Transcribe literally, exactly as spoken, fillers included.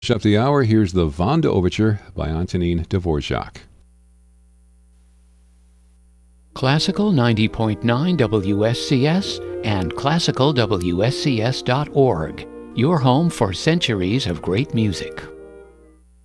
Up the hour, here's the Vanda Overture by Antonin Dvorak. Classical ninety point nine W S C S and classical W S C S dot org, your home for centuries of great music.